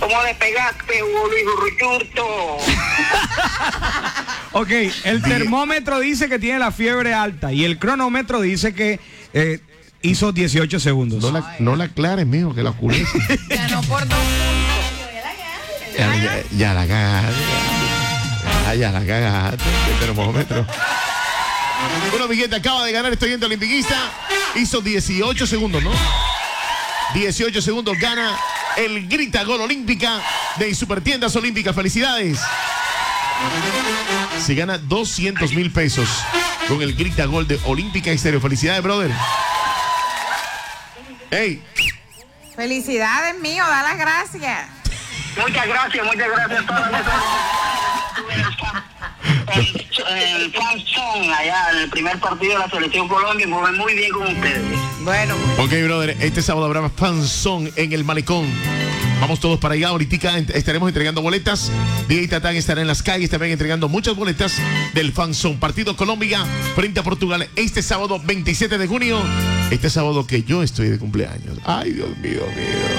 ¿Cómo despegaste, Hugo Luis Urruchurto? Ok, el termómetro dice que tiene la fiebre alta y el cronómetro dice que hizo 18 segundos. No la aclares, mijo, que la oscurece. Ganó por 2 puntos. Ya la cagaste. Ya la cagaste. El termómetro. Bueno, Miguel, acaba de ganar este oyente olimpiquista. Hizo 18 segundos, ¿no? 18 segundos gana el Grita Gol Olímpica de Supertiendas Olímpicas. ¡Felicidades! Se gana 200,000 pesos con el Grita Gol de Olímpica Estéreo. ¡Felicidades, brother! ¡Ey! Felicidades, mío, da las gracias. Muchas gracias a todos. El Fanzón allá en el primer partido de la selección Colombia, mueve muy bien con ustedes. Bueno. Ok, brother, este sábado habrá Fanzón en el Malecón. Vamos todos para allá. Ahorita estaremos entregando boletas. DJ Tatán estará en las calles también entregando muchas boletas del Fanzón. Partido Colombia frente a Portugal este sábado 27 de junio. Este sábado que yo estoy de cumpleaños. Ay, Dios mío, mío.